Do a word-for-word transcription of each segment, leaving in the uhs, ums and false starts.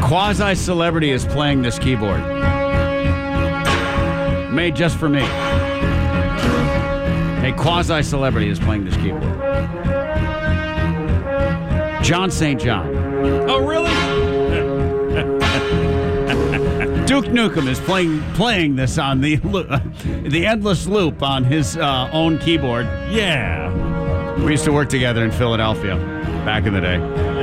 quasi-celebrity is playing this keyboard. Made just for me. A quasi-celebrity is playing this keyboard. John Saint John. Oh, really? Duke Nukem is playing playing this on the the endless loop on his uh, own keyboard. Yeah. We used to work together in Philadelphia back in the day.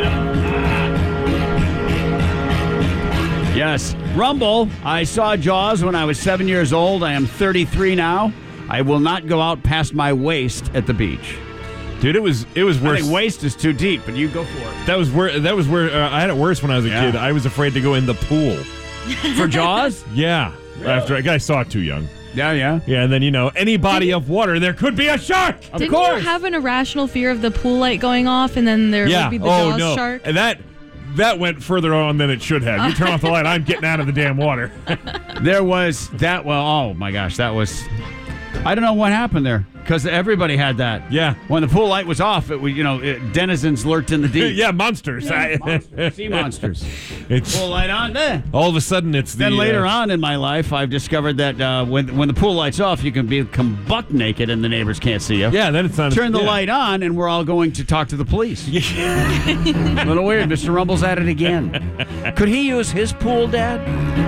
Yes. Rumble. I saw Jaws when I was seven years old. I am thirty-three now. I will not go out past my waist at the beach. Dude, it was it was worse. I think waist is too deep, but you go for it. That was where that was where uh, I had it worse when I was a Yeah. kid. I was afraid to go in the pool. For Jaws? Yeah. Really? After I, I saw it too young. Yeah, yeah. Yeah, and then, you know, any body of water, there could be a shark. Of Didn't course. you have an irrational fear of the pool light going off and then there Yeah. would be the oh, Jaws no. shark? And that that went further on than it should have. You turn off the light, I'm getting out of the damn water. There was that. Well, oh my gosh, that was. I don't know what happened there because everybody had that. Yeah. When the pool light was off, it was you know it, denizens lurked in the deep. Yeah, monsters. Yeah, monsters. Sea monsters. It's Pool light on there. all of a sudden it's the Then later uh, on in my life, I've discovered that uh, when when the pool light's off, you can become buck naked and the neighbors can't see you. Yeah, then it's not Turn the yeah. light on, and we're all going to talk to the police. A little weird. Mister Rumble's at it again. Could he use his pool, Dad?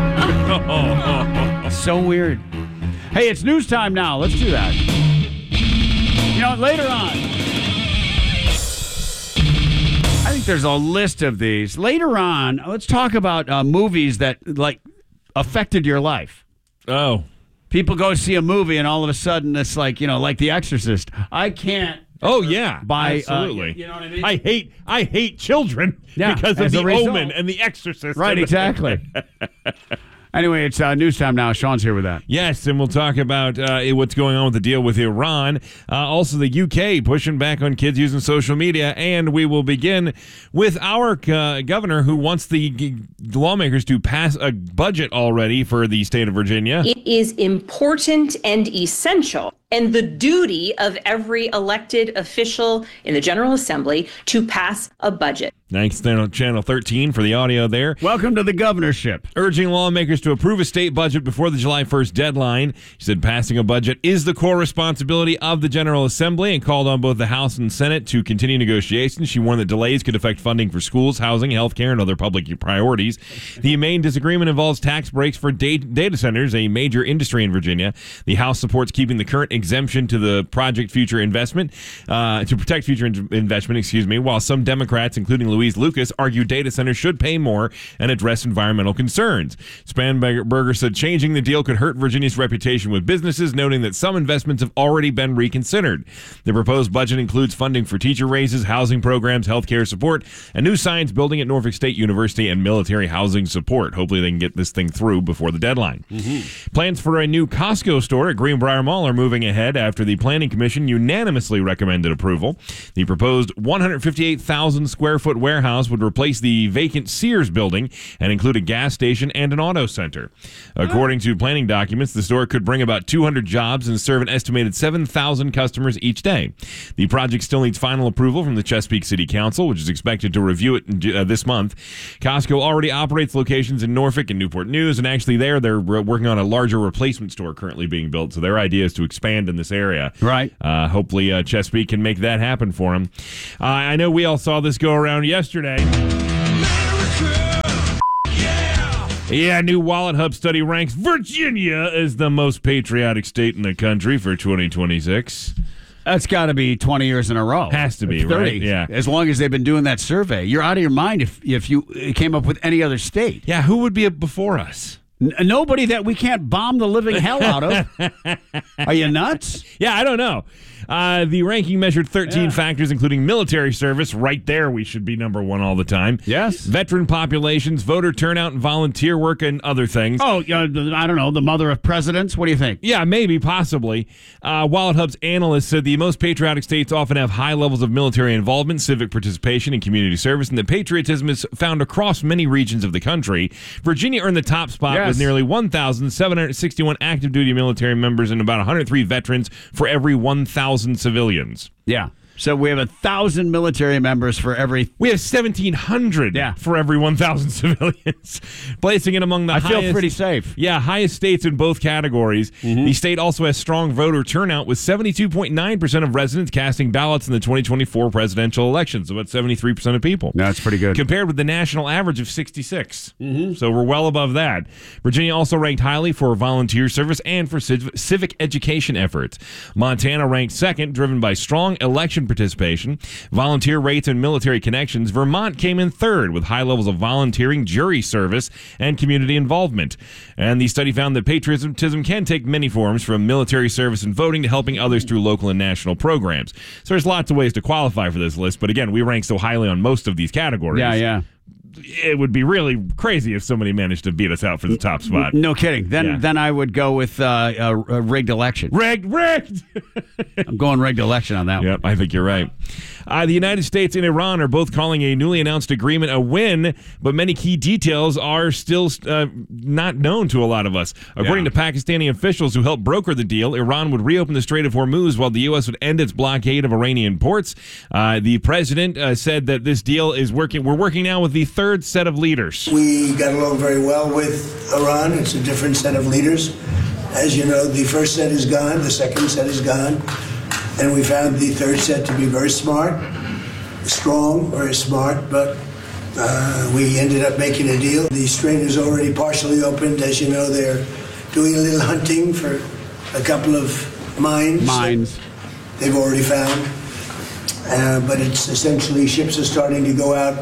So weird. Hey, it's news time now. Let's do that. You know, later on. I think there's a list of these. Later on, let's talk about uh, movies that, like, affected your life. Oh. People go see a movie, and all of a sudden, it's like, you know, like The Exorcist. I can't. Oh yeah, By, uh, absolutely. you know what I mean? I hate I hate children Yeah, because of as a the result. Omen and the Exorcist. Right, exactly. Anyway, it's uh, news time now. Sean's here with that. Yes, and we'll talk about uh, what's going on with the deal with Iran. Uh, also, the U K pushing back on kids using social media. And we will begin with our uh, governor who wants the g- lawmakers to pass a budget already for the state of Virginia. It is important and essential and the duty of every elected official in the General Assembly to pass a budget. Thanks to Channel thirteen for the audio there. Welcome to the governorship. Urging lawmakers to approve a state budget before the July first deadline. He said passing a budget is the core responsibility of the General Assembly and called on both the House and Senate to continue negotiations. She warned that delays could affect funding for schools, housing, health care, and other public priorities. The main disagreement involves tax breaks for da- data centers, a major industry in Virginia. The House supports keeping the current exemption to the Project Future Investment, uh, to protect future in- investment, excuse me, while some Democrats, including Louise Lucas, argue data centers should pay more and address environmental concerns. Spanberger said changing the deal could hurt Virginia's reputation with businesses, noting that some investments have already been reconsidered. The proposed budget includes funding for teacher raises, housing programs, healthcare support, a new science building at Norfolk State University, and military housing support. Hopefully they can get this thing through before the deadline. Mm-hmm. Plans for a new Costco store at Greenbrier Mall are moving ahead after the Planning Commission unanimously recommended approval. The proposed one hundred fifty-eight thousand square foot warehouse would replace the vacant Sears building and include a gas station and an auto center. According to planning documents, the store could bring about two hundred jobs and serve an estimated seven thousand customers each day. The project still needs final approval from the Chesapeake City Council, which is expected to review it uh, this month. Costco already operates locations in Norfolk and Newport News, and actually there they're working on a larger replacement store currently being built, so their idea is to expand in this area. Right. Uh, hopefully uh, Chesapeake can make that happen for them. Uh, I know we all saw this go around yesterday. Yeah, new Wallet Hub study ranks Virginia as the most patriotic state in the country for twenty twenty-six. That's got to be twenty years in a row. Has to be, thirty, right? Yeah. As long as they've been doing that survey. You're out of your mind if, if you came up with any other state. Yeah, who would be before us? N- nobody that we can't bomb the living hell out of. Are you nuts? Yeah, I don't know. Uh, the ranking measured thirteen Yeah. factors, including military service. Right there, we should be number one all the time. Yes. Veteran populations, voter turnout, and volunteer work, and other things. Oh, uh, I don't know. The mother of presidents? What do you think? Yeah, maybe, possibly. Uh, Wallet Hub's analysts said the most patriotic states often have high levels of military involvement, civic participation, and community service, and that patriotism is found across many regions of the country. Virginia earned the top spot Yes. with nearly one thousand seven hundred sixty-one active duty military members and about one hundred three veterans for every one thousand civilians. Yeah. So we have a thousand military members for every. We have seventeen hundred Yeah. for every one thousand civilians, placing it among the I highest. feel pretty safe. Yeah, highest states in both categories. Mm-hmm. The state also has strong voter turnout, with seventy-two point nine percent of residents casting ballots in the twenty twenty-four presidential elections, about seventy-three percent of people. No, that's pretty good. Compared with the national average of sixty-six. Mm-hmm. So we're well above that. Virginia also ranked highly for volunteer service and for civ- civic education efforts. Montana ranked second, driven by strong election participation, volunteer rates, and military connections. Vermont came in third, with high levels of volunteering, jury service, and community involvement. And the study found that patriotism can take many forms, from military service and voting to helping others through local and national programs. So there's lots of ways to qualify for this list, but again, we rank so highly on most of these categories. Yeah, yeah. It would be really crazy if somebody managed to beat us out for the top spot. No kidding. Then Yeah. then I would go with uh, a, a rigged election. Rigged, rigged! I'm going rigged election on that one. Yep, I think you're right. Uh, the United States and Iran are both calling a newly announced agreement a win, but many key details are still uh, not known to a lot of us. According Yeah. to Pakistani officials who helped broker the deal, Iran would reopen the Strait of Hormuz while the U S would end its blockade of Iranian ports. Uh, the president uh, said that this deal is working. We're working now with the third set of leaders. We got along very well with Iran. It's a different set of leaders. As you know, the first set is gone, the second set is gone, and we found the third set to be very smart, strong, very smart, but uh, we ended up making a deal. The strait is already partially opened. As you know, they're doing a little hunting for a couple of mines. Mines. They've already found. Uh, but it's essentially, ships are starting to go out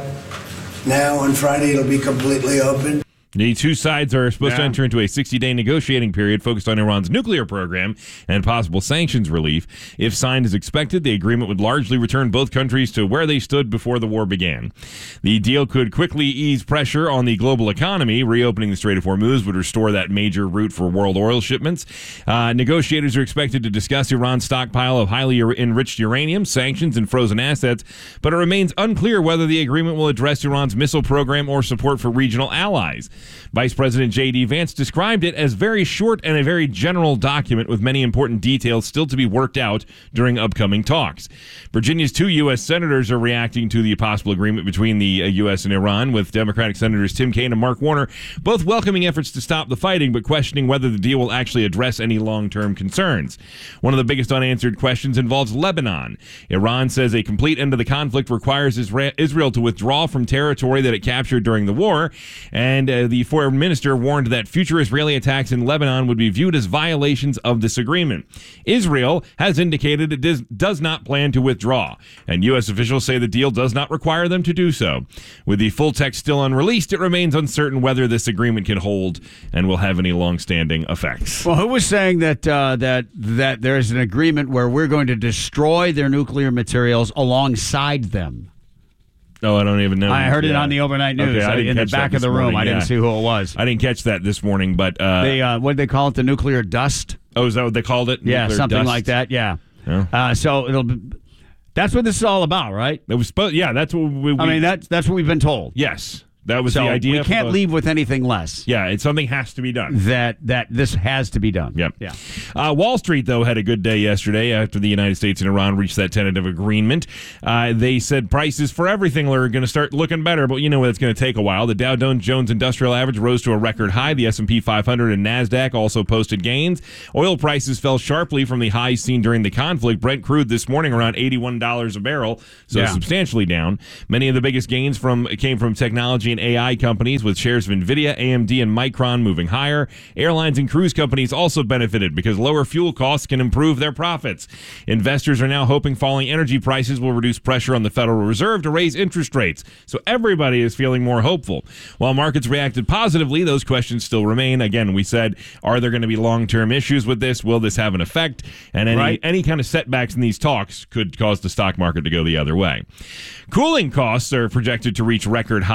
now. On Friday, it'll be completely open. The two sides are supposed to Yeah. enter into a sixty-day negotiating period focused on Iran's nuclear program and possible sanctions relief. If signed as expected, the agreement would largely return both countries to where they stood before the war began. The deal could quickly ease pressure on the global economy. Reopening the Strait of Hormuz would restore that major route for world oil shipments. Uh, negotiators are expected to discuss Iran's stockpile of highly enriched uranium, sanctions, and frozen assets, but it remains unclear whether the agreement will address Iran's missile program or support for regional allies. Vice President J D. Vance described it as very short and a very general document with many important details still to be worked out during upcoming talks. Virginia's two U S senators are reacting to the possible agreement between the uh, U S and Iran, with Democratic Senators Tim Kaine and Mark Warner both welcoming efforts to stop the fighting, but questioning whether the deal will actually address any long-term concerns. One of the biggest unanswered questions involves Lebanon. Iran says a complete end to the conflict requires Isra- Israel to withdraw from territory that it captured during the war, and uh, the foreign minister warned that future Israeli attacks in Lebanon would be viewed as violations of this agreement. Israel has indicated it does, does not plan to withdraw, and U S officials say the deal does not require them to do so. With the full text still unreleased, it remains uncertain whether this agreement can hold and will have any long-standing effects. Well, who was saying that uh, that that there's an agreement where we're going to destroy their nuclear materials alongside them? Oh, I don't even know. I heard it Yeah. on the overnight news. Okay, I I- didn't in the catch that back of this the room. morning, I didn't yeah. see who it was. I didn't catch that this morning, but uh, They uh, what did they call it? The nuclear dust? oh, is that what they called it? Yeah, Nuclear something dust? like that. Yeah. Yeah. Uh, so it'll. Be, that's what this is all about, right? It was supposed. Yeah, that's what we. we I mean, that's that's what we've been told. yes, that was So the idea. we for can't the- leave with anything less. Yeah, it's something has to be done. That that this has to be done. Yep. Yeah. Uh, Wall Street, though, had a good day yesterday after the United States and Iran reached that tentative agreement. Uh, they said prices for everything are going to start looking better, but you know what? It's going to take a while. The Dow Jones Industrial Average rose to a record high. The S and P five hundred and NASDAQ also posted gains. Oil prices fell sharply from the highs seen during the conflict. Brent crude this morning around eighty-one dollars a barrel, so Yeah. substantially down. Many of the biggest gains from came from technology and A I companies, with shares of NVIDIA, A M D, and Micron moving higher. Airlines and cruise companies also benefited because lower fuel costs can improve their profits. Investors are now hoping falling energy prices will reduce pressure on the Federal Reserve to raise interest rates. So everybody is feeling more hopeful. While markets reacted positively, those questions still remain. Again, we said, are there going to be long-term issues with this? Will this have an effect? And any, Right. any kind of setbacks in these talks could cause the stock market to go the other way. Cooling costs are projected to reach record highs this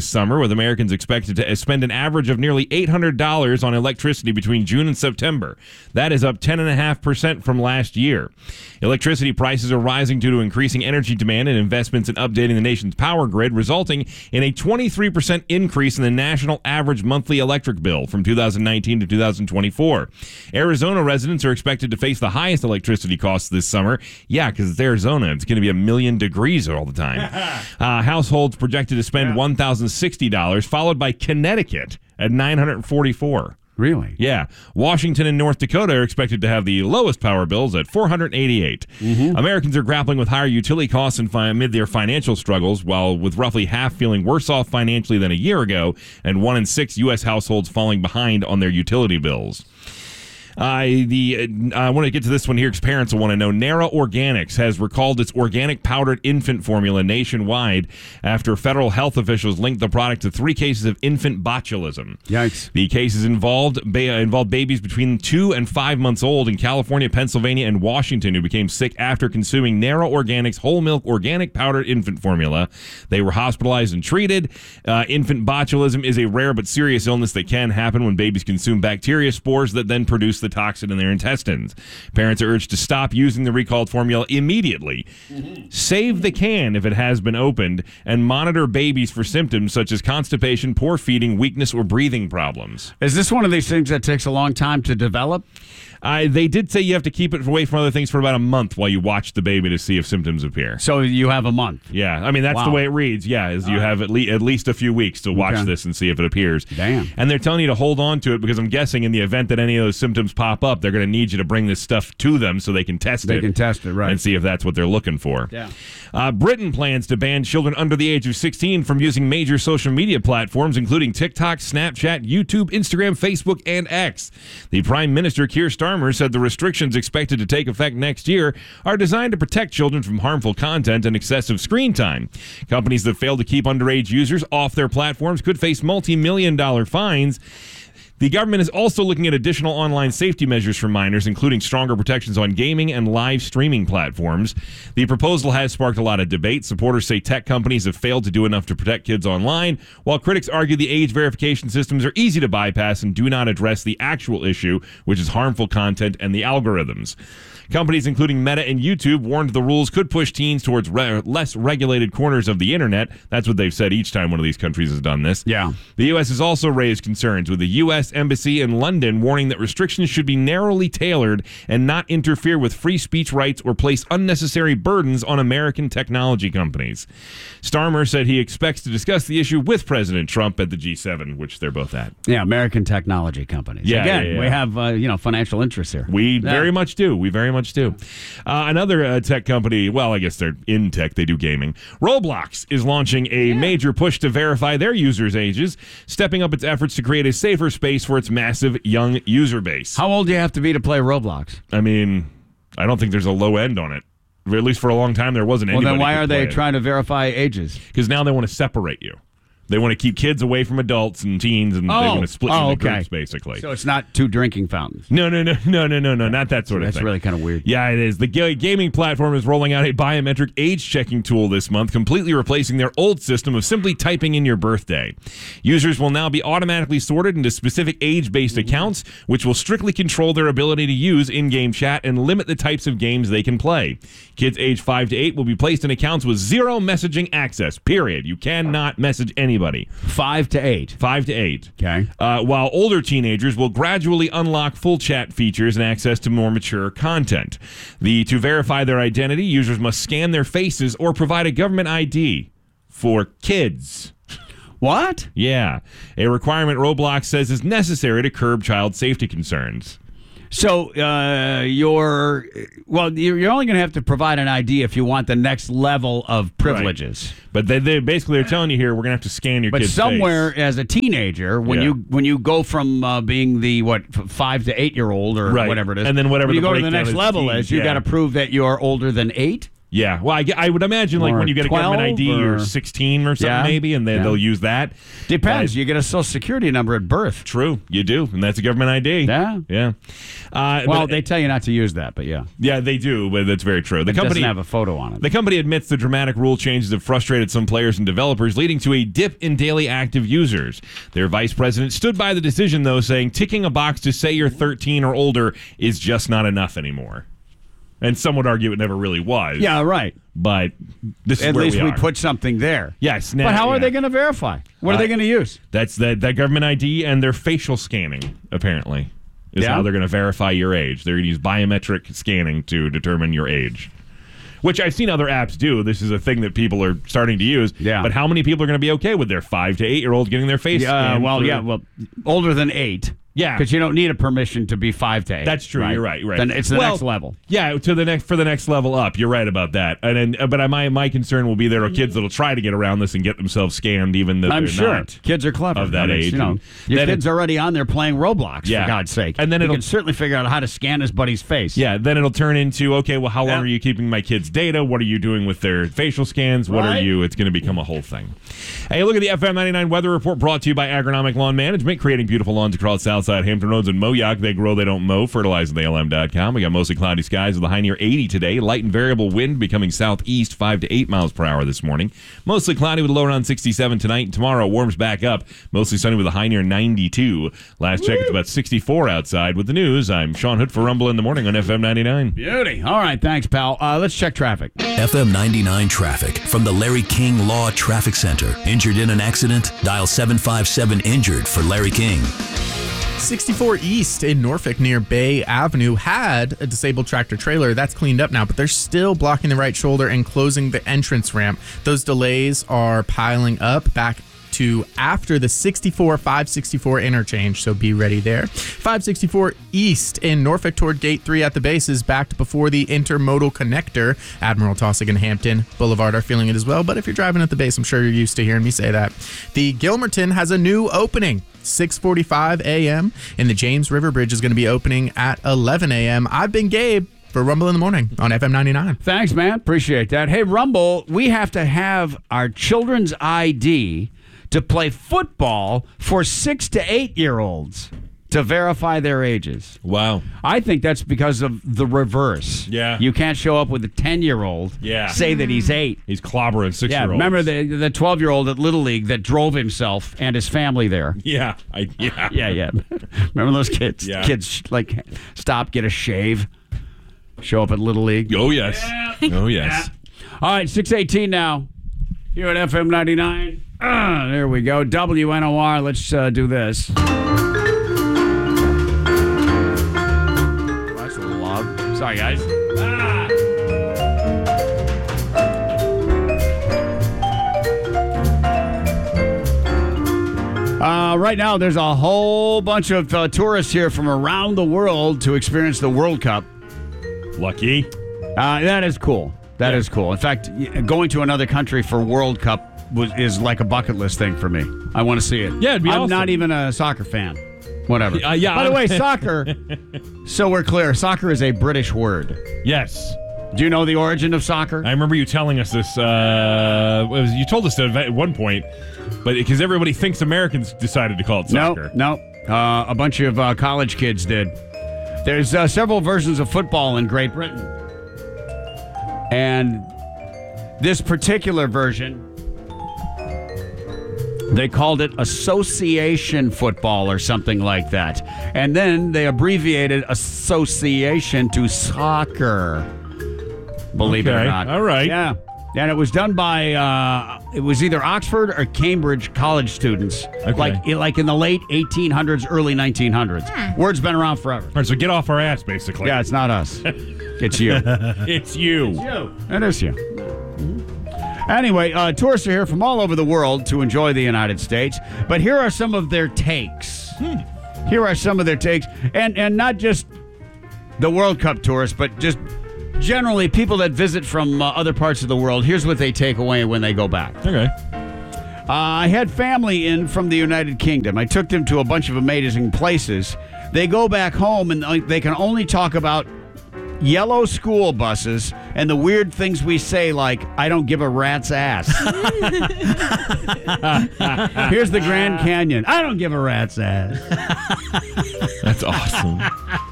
summer, with Americans expected to spend an average of nearly eight hundred dollars on electricity between June and September. That is up ten point five percent from last year. Electricity prices are rising due to increasing energy demand and investments in updating the nation's power grid, resulting in a twenty-three percent increase in the national average monthly electric bill from two thousand nineteen to two thousand twenty-four. Arizona residents are expected to face the highest electricity costs this summer. Yeah, because it's Arizona. It's going to be a million degrees all the time. uh, households projected to spend one thousand sixty dollars, followed by Connecticut at nine hundred forty-four dollars. Really? Yeah. Washington and North Dakota are expected to have the lowest power bills at four hundred eighty-eight dollars. Mm-hmm. Americans are grappling with higher utility costs and fi- amid their financial struggles, while with roughly half feeling worse off financially than a year ago, and one in six U S households falling behind on their utility bills. Uh, the uh, I want to get to this one here because parents will want to know. Nara Organics has recalled its organic powdered infant formula nationwide after federal health officials linked the product to three cases of infant botulism. Yikes. The cases involved ba- involved babies between two and five months old in California, Pennsylvania, and Washington who became sick after consuming Nara Organics whole milk organic powdered infant formula. They were hospitalized and treated. Uh, infant botulism is a rare but serious illness that can happen when babies consume bacteria spores that then produce the toxin in their intestines. Parents are urged to stop using the recalled formula immediately. Mm-hmm. Save the can if it has been opened, and monitor babies for symptoms such as constipation, poor feeding, weakness, or breathing problems. Is this one of these things that takes a long time to develop? Uh, they did say you have to keep it away from other things for about a month while you watch the baby to see if symptoms appear. So you have a month? Yeah. I mean, that's wow. the way it reads. Yeah, is you right. have at, le- at least a few weeks to watch okay. this and see if it appears. Damn. And they're telling you to hold on to it because I'm guessing in the event that any of those symptoms pop up, they're going to need you to bring this stuff to them so they can test they it. They can test it, right. And see if that's what they're looking for. Yeah. Uh, Britain plans to ban children under the age of sixteen from using major social media platforms, including TikTok, Snapchat, YouTube, Instagram, Facebook, and X. The Prime Minister, Keir Starmer, said the restrictions expected to take effect next year are designed to protect children from harmful content and excessive screen time. Companies that fail to keep underage users off their platforms could face multi-million dollar fines. The government is also looking at additional online safety measures for minors, including stronger protections on gaming and live streaming platforms. The proposal has sparked a lot of debate. Supporters say tech companies have failed to do enough to protect kids online, while critics argue the age verification systems are easy to bypass and do not address the actual issue, which is harmful content and the algorithms. Companies including Meta and YouTube warned the rules could push teens towards re- less regulated corners of the internet. That's what they've said each time one of these countries has done this. Yeah. The U S has also raised concerns, with the U S Embassy in London warning that restrictions should be narrowly tailored and not interfere with free speech rights or place unnecessary burdens on American technology companies. Starmer said he expects to discuss the issue with President Trump at the G seven, which they're both at. Yeah, American technology companies. Yeah, Again, yeah, yeah. we have uh, you know financial interests here. We yeah. very much do. We very much do. Uh, another uh, tech company, well, I guess they're in tech, they do gaming. Roblox is launching a yeah. major push to verify their users' ages, stepping up its efforts to create a safer space for its massive young user base. How old do you have to be to play Roblox? I mean, I don't think there's a low end on it. At least for a long time, there wasn't anybody. Well, then why are they it. trying to verify ages? Because now they want to separate you. They want to keep kids away from adults and teens, and oh. they want to split oh, into okay. groups, basically. So it's not two drinking fountains. No, no, no, no, no, no, no, not that sort so of that's thing. That's really kind of weird. Yeah, it is. The ga- gaming platform is rolling out a biometric age-checking tool this month, completely replacing their old system of simply typing in your birthday. Users will now be automatically sorted into specific age-based mm-hmm. accounts, which will strictly control their ability to use in-game chat and limit the types of games they can play. Kids aged five to eight will be placed in accounts with zero messaging access, period. You cannot message anybody. Five to eight. Five to eight. Okay. Uh, while older teenagers will gradually unlock full chat features and access to more mature content. The to verify their identity, users must scan their faces or provide a government I D for kids. What? Yeah. A requirement Roblox says is necessary to curb child safety concerns. So uh, you're, well, you're only going to have to provide an I D if you want the next level of privileges. Right. But they, they basically are telling you here, we're going to have to scan your but kid's somewhere face. As a teenager, when yeah. you when you go from uh, being the, what, five to eight year old or right. whatever it is. And then whatever when you the go to the next level teens, is, you yeah. got to prove that you're older than eight? Yeah, well, I, I would imagine like Or when you get a government I D, twelve you're or- sixteen or something Yeah. maybe, and then Yeah. they'll use that. Depends. But- You get a social security number at birth. True, you do, and that's a government I D. Yeah. Yeah. Uh, Well, but- they tell you not to use that, but yeah. yeah, they do, but that's very true. The It company doesn't have a photo on it. The company admits the dramatic rule changes have frustrated some players and developers, leading to a dip in daily active users. Their vice president stood by the decision, though, saying ticking a box to say you're thirteen or older is just not enough anymore. And some would argue it never really was. Yeah, right. But this is At where least we, we are. put something there. Yes. But how yeah. are they going to verify? What are Uh, they going to use? That's that, that government I D and their facial scanning, apparently, is Yeah? how they're going to verify your age. They're going to use biometric scanning to determine your age. Which I've seen other apps do. This is a thing that people are starting to use. Yeah. But how many people are going to be okay with their five to eight year old getting their face Yeah, scanned? well, through- yeah, well, older than eight. Yeah. Because you don't need a permission to be five to eight. That's true. You're right. You're right. Then it's the Well, next level. Yeah, to the next for the next level up. You're right about that. And then, but my my concern will be there are kids that'll try to get around this and get themselves scanned, even though I'm they're sure not. kids are clever of that I mean, age, You know, and your then kid's it- already on there playing Roblox. Yeah. For God's sake, And then you it'll- can certainly figure out how to scan his buddy's face. Yeah, then it'll turn into, okay, well, how long Yeah. are you keeping my kids' data? What are you doing with their facial scans? What are Right. you? It's going to become a whole thing. Hey, look at the F M ninety-nine weather report brought to you by Agronomic Lawn Management, creating beautiful lawns across Southside, Hampton Roads, and Moyock. They grow, they don't mow. Fertilize at A L M dot com. We got mostly cloudy skies with a high near eighty today. Light and variable wind becoming southeast five to eight miles per hour this morning. Mostly cloudy with a low around sixty-seven tonight. And tomorrow warms back up. Mostly sunny with a high near ninety-two. Last check, it's about sixty-four outside. With the news, I'm Sean Hood for Rumble in the Morning on F M ninety-nine. Beauty. All right, thanks, pal. Uh, let's check traffic. F M ninety-nine traffic from the Larry King Law Traffic Center. Injured in an accident? Dial seven five seven injured for Larry King. sixty-four East in Norfolk near Bay Avenue had a disabled tractor trailer. That's cleaned up now, but they're still blocking the right shoulder and closing the entrance ramp. Those delays are piling up back to after the sixty-four five sixty-four interchange, so be ready there. five sixty-four East in Norfolk toward Gate three at the base is backed before the intermodal connector. Admiral Taussig and Hampton Boulevard are feeling it as well, but if you're driving at the base, I'm sure you're used to hearing me say that. The Gilmerton has a new opening. six forty-five a.m. and the James River Bridge is going to be opening at eleven a.m. I've been Gabe for Rumble in the Morning on F M ninety-nine. Thanks, man. Appreciate that. Hey, Rumble, we have to have our children's I D to play football for six to eight year olds to verify their ages. Wow. I think that's because of the reverse. Yeah. You can't show up with a ten year old, Yeah. say that he's eight. He's clobbering six Yeah, year olds. remember the the twelve year old at Little League that drove himself and his family there. Yeah. I, yeah. Yeah, yeah. Remember those kids? Yeah. Kids like stop, get a shave, show up at Little League. Oh, yes. Oh, yes. All right, six eighteen now. Here at F M ninety-nine. Ah, there we go. W N O R. Let's uh, do this. That's a little loud. Sorry, guys. Ah. Uh, right now, there's a whole bunch of uh, tourists here from around the world to experience the World Cup. Lucky. Uh, that is cool. That Yeah. is cool. In fact, y- going to another country for World Cup was, is like a bucket list thing for me. I want to see it. Yeah, it'd be I'm awesome. not even a soccer fan. Whatever. Uh, yeah, By the I'm- way, soccer, so we're clear, soccer is a British word. Yes. Do you know the origin of soccer? I remember you telling us this. Uh, it was, you told us that at one point, but because everybody thinks Americans decided to call it No, soccer. no. Uh, a bunch of uh, college kids did. There's uh, several versions of football in Great Britain. And this particular version, they called it association football or something like that. And then they abbreviated association to soccer. Believe it or Okay, not. all right. Yeah. And it was done by, uh, it was either Oxford or Cambridge college students. Okay. Like, like in the late eighteen hundreds, early nineteen hundreds. Word's been around forever. All right, so get off our ass, basically. Yeah, it's not us. It's you. It's you. you. It is you. Anyway, uh, tourists are here from all over the world to enjoy the United States. But here are some of their takes. Here are some of their takes. And, and not just the World Cup tourists, but just generally people that visit from uh, other parts of the world. Here's what they take away when they go back. Okay. Uh, I had family in from the United Kingdom. I took them to a bunch of amazing places. They go back home and uh, they can only talk about yellow school buses, and the weird things we say, like, I don't give a rat's ass. Here's the Grand Canyon. I don't give a rat's ass. That's awesome.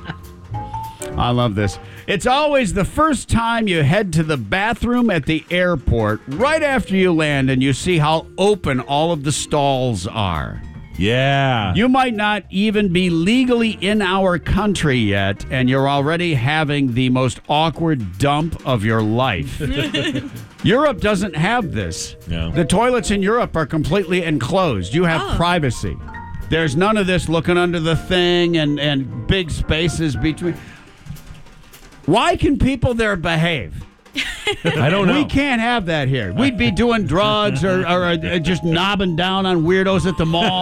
I love this. It's always the first time you head to the bathroom at the airport right after you land and you see how open all of the stalls are. Yeah. You might not even be legally in our country yet, and you're already having the most awkward dump of your life. Europe doesn't have this. No. The toilets in Europe are completely enclosed. You have Oh. privacy. There's none of this looking under the thing and, and big spaces between. Why can people there behave? I don't know. We can't have that here. We'd be doing drugs or, or uh, just knobbing down on weirdos at the mall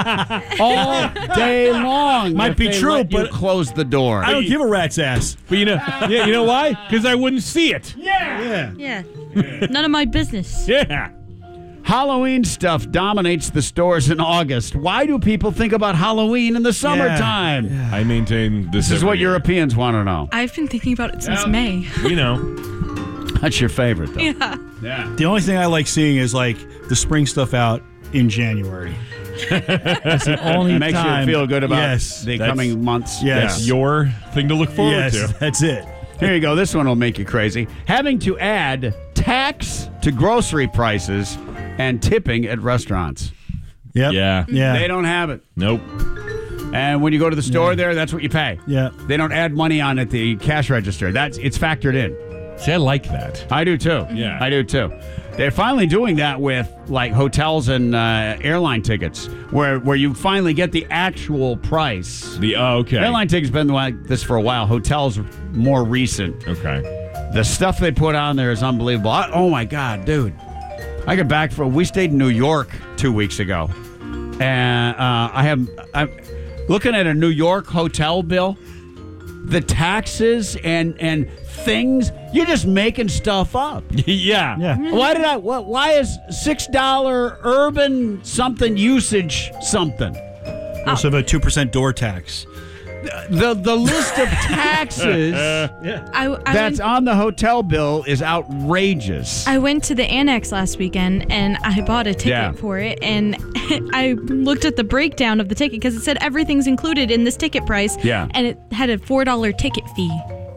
all day long. Might if be they true, let you but close the door. I don't give a rat's ass. But you know, yeah, you know why? Because I wouldn't see it. Yeah. Yeah. None of my business. Yeah. Halloween stuff dominates the stores in August. Why do people think about Halloween in the summertime? I maintain this. This is every what year. Europeans want to know. I've been thinking about it since Yeah. May. You know. That's your favorite, though. Yeah. Yeah. The only thing I like seeing is like the spring stuff out in January. That's the only It makes time. you feel good about yes, the that's- coming months. Yes. That's your thing to look forward yes, to. that's it. Here you go. This one will make you crazy. Having to add tax to grocery prices and tipping at restaurants. Yep. Yeah. Yeah. They don't have it. Nope. And when you go to the store there, that's what you pay. Yeah. They don't add money on at the cash register. That's it's factored in. See, I like that. I do too. Yeah. I do too. They're finally doing that with like hotels and uh, airline tickets, where where you finally get the actual price. The oh, okay. Airline tickets been like this for a while. Hotels more recent. Okay. The stuff they put on there is unbelievable. I, oh my God, dude! I got back from we stayed in New York two weeks ago, and uh, I have I'm looking at a New York hotel bill. The taxes and and things, you're just making stuff up. yeah. Yeah. Why did I? What? Why is six dollar urban something usage something? Also have a two percent door tax. The the list of taxes I, I that's went, on the hotel bill is outrageous. I went to the Annex last weekend and I bought a ticket Yeah. for it, and I looked at the breakdown of the ticket because it said everything's included in this ticket price. Yeah. And it had a four dollar ticket fee.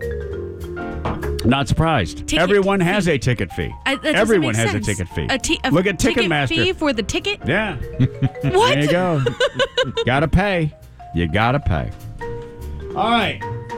Not surprised. Ticket Everyone has fee. a ticket fee. I, that doesn't Everyone make has sense. a ticket fee. A ti- a Look at ticket Ticketmaster. fee for the ticket? Yeah. What? There you go. Gotta pay. You gotta pay. All right.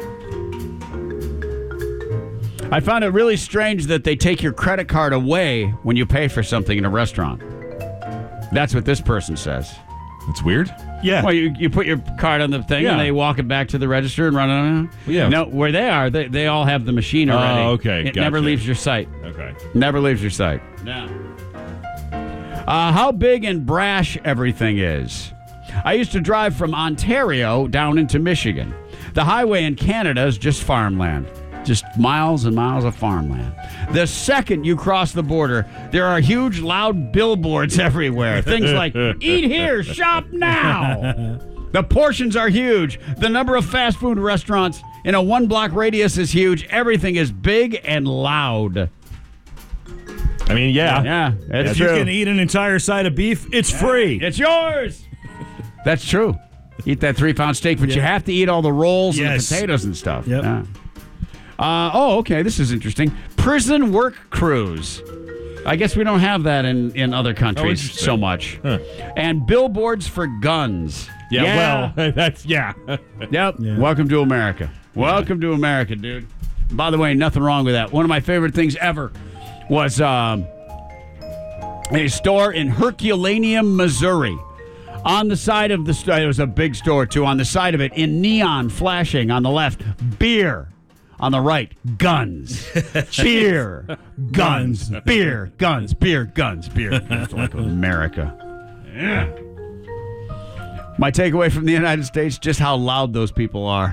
I found it really strange that they take your credit card away when you pay for something in a restaurant. That's what this person says. It's weird. Yeah. Well, you, you put your card on the thing Yeah. and they walk it back to the register and run it. Yeah. No, where they are, they, they all have the machine Oh, already. okay, It never gotcha. leaves your sight. Okay. Never leaves your sight. No. Uh, how big and brash everything is. I used to drive from Ontario down into Michigan. The highway in Canada is just farmland. Just miles and miles of farmland. The second you cross the border, there are huge, loud billboards everywhere. Things like, eat here, shop now. The portions are huge. The number of fast food restaurants in a one-block radius is huge. Everything is big and loud. I mean, yeah. Yeah, it's If true. you can eat an entire side of beef, it's free. It's yours. That's true. Eat that three-pound steak, but you have to eat all the rolls and Yes. the potatoes and stuff. Yep. Yeah. Uh, oh, okay. This is interesting. Prison work crews. I guess we don't have that in, in other countries interesting. so much. Huh. And billboards for guns. Yeah, well, that's, yeah. Yep. Welcome to America. Welcome to America, dude. By the way, nothing wrong with that. One of my favorite things ever was um, a store in Herculaneum, Missouri. On the side of the store, it was a big store too. On the side of it, in neon flashing on the left, beer. On the right, guns. Beer, guns, beer, guns, beer, guns, beer. That's like America. Yeah. My takeaway from the United States, just how loud those people are.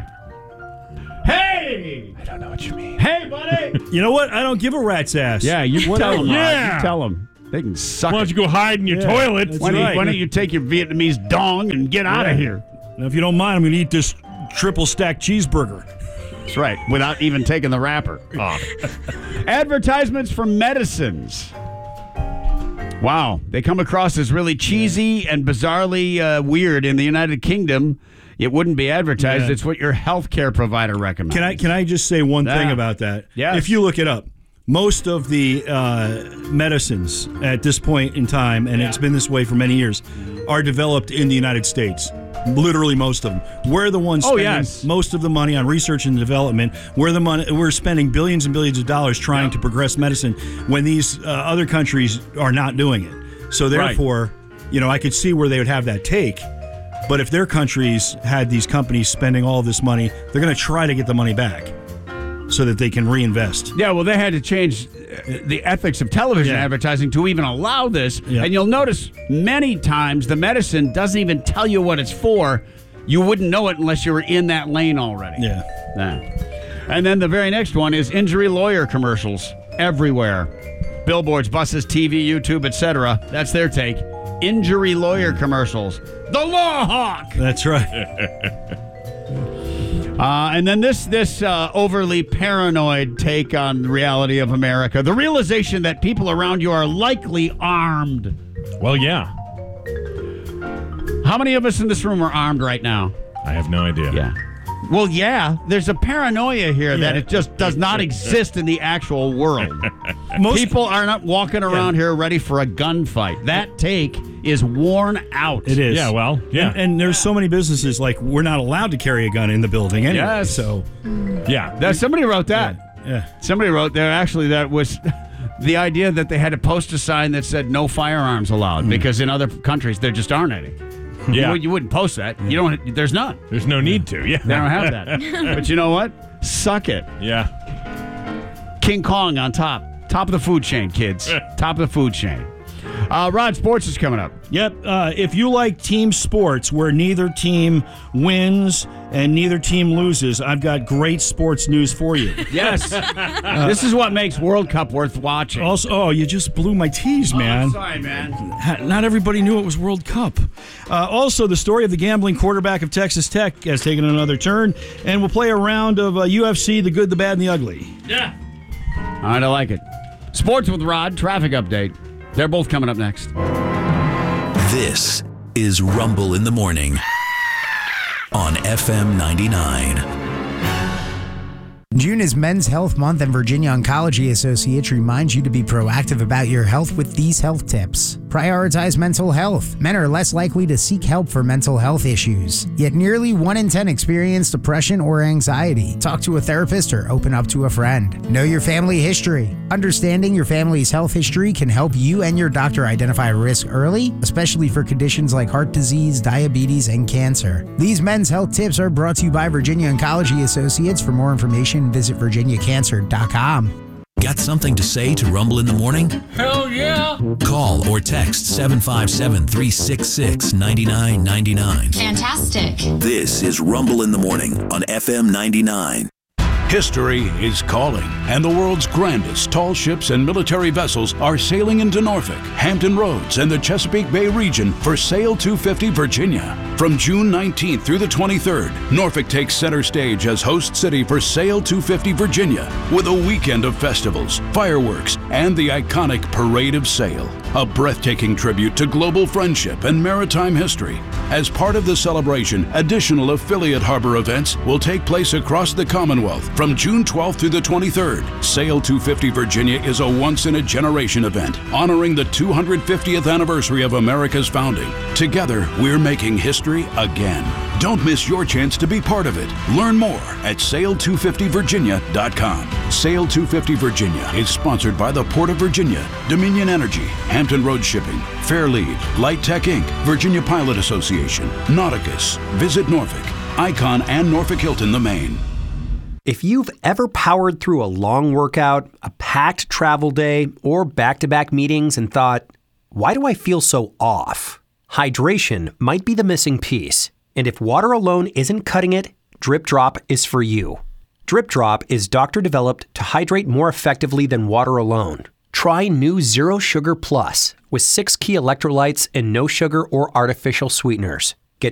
Hey! I don't know what you mean. Hey, buddy! You know what? I don't give a rat's ass. Yeah, you tell them. Yeah. You tell them. They can suck Why it. don't you go hide in your Yeah, toilet? that's Why don't, you, right. why don't you take your Vietnamese dong and get out of here? Now, if you don't mind, I'm going to eat this triple stack cheeseburger. That's right, without even taking the wrapper off. Advertisements for medicines. Wow, they come across as really cheesy and bizarrely uh, weird in the United Kingdom. It wouldn't be advertised. Yeah. It's what your healthcare provider recommends. Can I can I just say one Yeah. thing about that? Yes. If you look it up, most of the uh, medicines at this point in time, and it's been this way for many years, are developed in the United States. Literally most of them. We're the ones Oh, spending yes. most of the money on research and development. We're the money. We're spending billions and billions of dollars trying to progress medicine when these uh, other countries are not doing it. So therefore, you know, I could see where they would have that take. But if their countries had these companies spending all this money, they're going to try to get the money back so that they can reinvest. Yeah, well, they had to change uh, the ethics of television Yeah. advertising to even allow this. Yeah. And you'll notice many times the medicine doesn't even tell you what it's for. You wouldn't know it unless you were in that lane already. Yeah. Yeah. And then the very next one is injury lawyer commercials everywhere. Billboards, buses, T V, YouTube, et cetera. That's their take. Injury lawyer commercials. The Law Hawk. That's right. Uh, and then this this uh, overly paranoid take on the reality of America. The realization that people around you are likely armed. Well, yeah. How many of us in this room are armed right now? I have no idea. Yeah. Well, yeah. There's a paranoia here that Yeah. it just does not exist in the actual world. Most People are not walking around here ready for a gunfight. That take is worn out. It is. Yeah, well, yeah. And, and there's so many businesses like we're not allowed to carry a gun in the building anyway. Yes. So Yeah. That, somebody wrote that. yeah. Somebody wrote there, actually, that was the idea that they had to post a sign that said no firearms allowed because in other countries there just aren't any. Yeah. You, you wouldn't post that. You don't. There's none. There's no need to. Yeah. They don't have that. But you know what? Suck it. Yeah. King Kong on top. Top of the food chain, kids. Top of the food chain. Uh, Rod, sports is coming up. Yep. Uh, if you like team sports where neither team wins and neither team loses, I've got great sports news for you. Yes. This is what makes World Cup worth watching. Also, oh, you just blew my tease, man. Oh, sorry, man. Ha- Not everybody knew it was World Cup. Uh, also, the story of the gambling quarterback of Texas Tech has taken another turn, and we'll play a round of uh, U F C, the good, the bad, and the ugly. Yeah. All right, I like it. Sports with Rod, traffic update. They're both coming up next. This is Rumble in the Morning on F M ninety-nine. June is Men's Health Month, and Virginia Oncology Associates reminds you to be proactive about your health with these health tips. Prioritize mental health. Men are less likely to seek help for mental health issues. Yet nearly one in ten experience depression or anxiety. Talk to a therapist or open up to a friend. Know your family history. Understanding your family's health history can help you and your doctor identify risk early, especially for conditions like heart disease, diabetes, and cancer. These men's health tips are brought to you by Virginia Oncology Associates. For more information, visit virginia cancer dot com. Got something to say to Rumble in the Morning? Hell yeah! Call or text seven five seven, three six six, nine nine nine nine. Fantastic. This is Rumble in the Morning on F M ninety-nine. History is calling, and the world's grandest tall ships and military vessels are sailing into Norfolk, Hampton Roads, and the Chesapeake Bay region for Sail two fifty Virginia. From June nineteenth through the twenty-third, Norfolk takes center stage as host city for Sail two fifty Virginia with a weekend of festivals, fireworks, and the iconic Parade of Sail, a breathtaking tribute to global friendship and maritime history. As part of the celebration, additional affiliate harbor events will take place across the Commonwealth from June twelfth through the twenty-third. Sail two fifty Virginia is a once-in-a-generation event honoring the two hundred fiftieth anniversary of America's founding. Together, we're making history again. Don't miss your chance to be part of it. Learn more at sail two fifty virginia dot com. Sail two fifty Virginia is sponsored by the Port of Virginia, Dominion Energy, Hampton Roads Shipping, Fairlead, Light Tech Incorporated, Virginia Pilot Association, Nauticus, Visit Norfolk, Icon, and Norfolk Hilton, the Maine. If you've ever powered through a long workout, a packed travel day, or back-to-back meetings and thought, why do I feel so off? Hydration might be the missing piece. And if water alone isn't cutting it, Drip Drop is for you. Drip Drop is doctor-developed to hydrate more effectively than water alone. Try new Zero Sugar Plus with six key electrolytes and no sugar or artificial sweeteners.